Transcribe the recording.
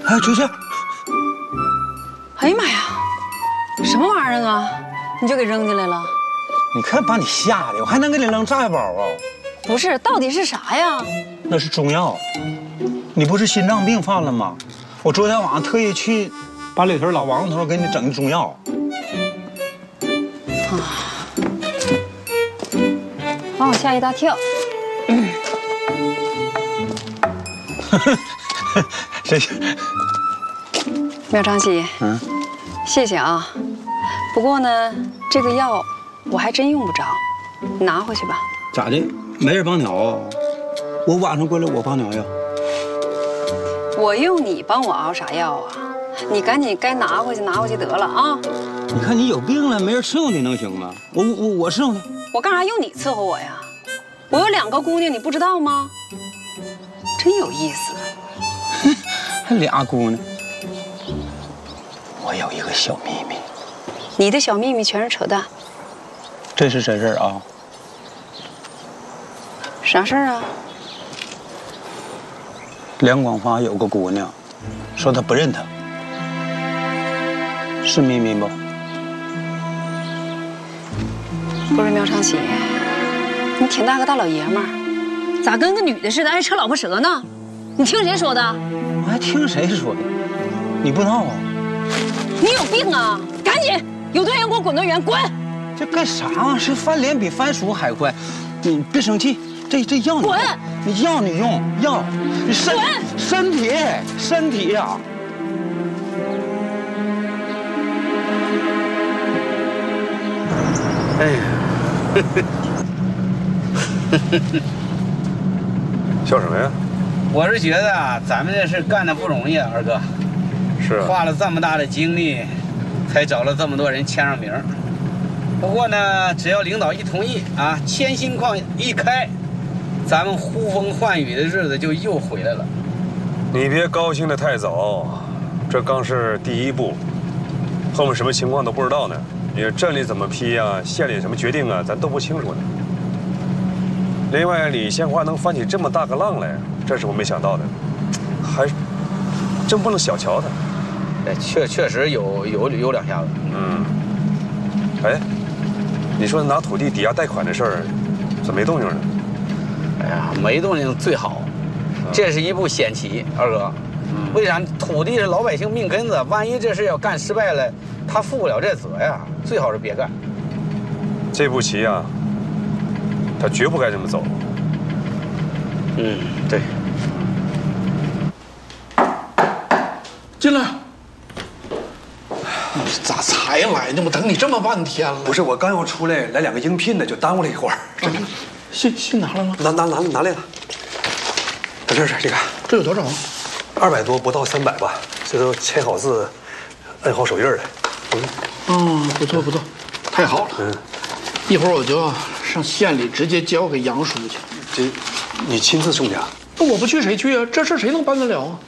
哎，出去！ 哎呀妈呀，什么玩意儿啊？你就给扔进来了？ 你看把你吓的，我还能给你扔炸药包啊？ 不是，到底是啥呀？ 那是中药。你不是心脏病犯了吗？我昨天晚上特意去把里头老王头给你整的中药。 啊！把我吓一大跳。 谢谢。 苗长喜，谢谢啊。不过呢，这个药我还真用不着，你拿回去吧。 咋的？没人帮你熬啊？我晚上过来我帮你熬药。 我用你帮我熬啥药啊？你赶紧该拿回去拿回去得了啊！ 你看你有病了，没人伺候你能行吗？我伺候你。 我干啥用你伺候我呀？我有2个姑娘，你不知道吗？真有意思。 还俩姑娘。我有一个小秘密。 你的小秘密全是扯淡。 这是真事儿啊。 啥事儿啊？ 梁广发有个姑娘，说她不认他，是秘密不？ 不是苗长喜，你挺大个大老爷们儿，咋跟个女的似的爱扯老婆舌呢？你听谁说的？ 我还听谁说的？你不闹啊？ 你有病啊！赶紧有多远给我滚多远，滚！ 这干啥啊？这翻脸比翻书还快。你别生气，这药你滚！ 你药你用药，你身体呀。 哎呀， 笑什么呀？ 我是觉得啊，咱们这事干的不容易啊，二哥。 是啊。 花了这么大的精力，才找了这么多人签上名。不过呢，只要领导一同意啊，签心框一开，咱们呼风唤雨的日子就又回来了。 你别高兴得太早，这刚是第一步，后面什么情况都不知道呢。你镇里怎么批啊，县里什么决定啊，咱都不清楚呢。另外，李县花能翻起这么大个浪来，这是我没想到的，还真不能小瞧他。 哎，确实有两下子。 哎，你说拿土地抵押贷款的事儿，怎么没动静呢？ 哎呀，没动静最好，这是一步险棋，二哥。为啥？土地是老百姓命根子，万一这事要干失败了，他负不了这责呀。最好是别干。 这步棋啊，他绝不该这么走。 对。 进来。你咋才来呢？我等你这么半天了。 不是，我刚要出来，来2个应聘的，就耽误了一会儿。真的。 信拿了吗？ 拿来了。在这儿，这个。 这有多少 ？200多，不到300吧。这都签好字，摁好手印了。 不错，太好了。一会儿我就上县里直接交给杨书记。 这，你亲自送去啊？ 我不去谁去啊？这事谁能办得了啊？